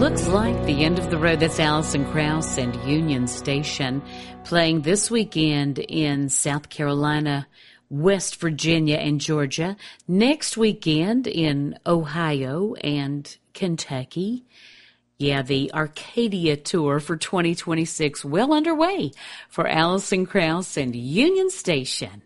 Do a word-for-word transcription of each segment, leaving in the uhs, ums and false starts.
Looks like the end of the road. That's Alison Krauss and Union Station playing this weekend in South Carolina, West Virginia, and Georgia. Next weekend in Ohio and Kentucky. Yeah, the Arcadia Tour for twenty twenty-six well underway for Alison Krauss and Union Station.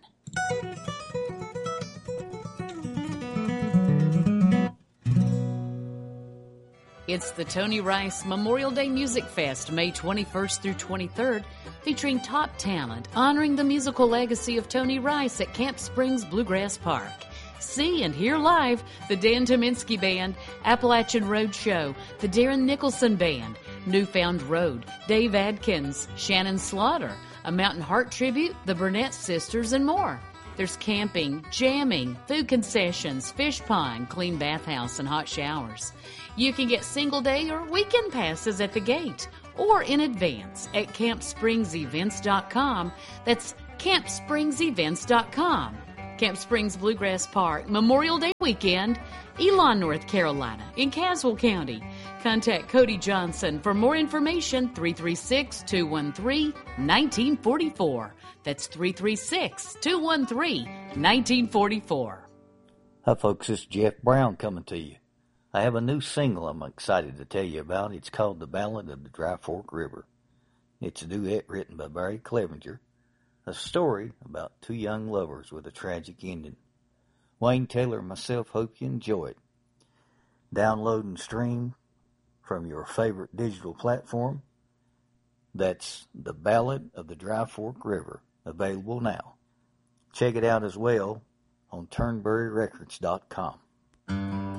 It's the Tony Rice Memorial Day Music Fest, May twenty-first through twenty-third, featuring top talent, honoring the musical legacy of Tony Rice at Camp Springs Bluegrass Park. See and hear live the Dan Tominski Band, Appalachian Road Show, the Darren Nicholson Band, Newfound Road, Dave Adkins, Shannon Slaughter, a Mountain Heart tribute, the Burnett Sisters, and more. There's camping, jamming, food concessions, fish pond, clean bathhouse, and hot showers. You can get single day or weekend passes at the gate or in advance at camp springs events dot com. That's camp springs events dot com. Camp Springs Bluegrass Park, Memorial Day weekend, Elon, North Carolina, in Caswell County. Contact Cody Johnson for more information, three three six, two one three, one nine four four. That's three three six, two one three, one nine four four. Hi folks, this is Jeff Brown coming to you. I have a new single I'm excited to tell you about. It's called The Ballad of the Dry Fork River. It's a duet written by Barry Clevenger, a story about two young lovers with a tragic ending. Wayne Taylor and myself hope you enjoy it. Download and stream from your favorite digital platform. That's The Ballad of the Dry Fork River, available now. Check it out as well on turnberry records dot com.